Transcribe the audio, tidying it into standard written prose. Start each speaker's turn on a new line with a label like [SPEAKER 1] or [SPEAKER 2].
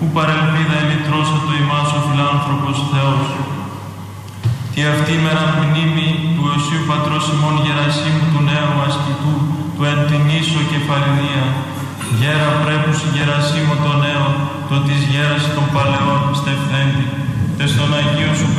[SPEAKER 1] παρελπίδα ελυτρώσατο ημάς ο φιλάνθρωπος Θεός. Τι αυτή μέρα μνήμη του Οσίου Πατρός ημών Γερασίμου του νέου ασκητού, του εν την ίσο κεφαλινία, γέρα πρέπουση Γερασίμου το νέο, το της γέραση των παλαιών